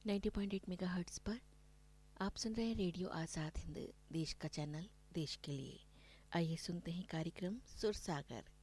90.8 megahertz पर आप सुन रहे हैं रेडियो आज़ाद हिंद, देश का चैनल, देश के लिए। आइए सुनते हैं कार्यक्रम सुर सागर।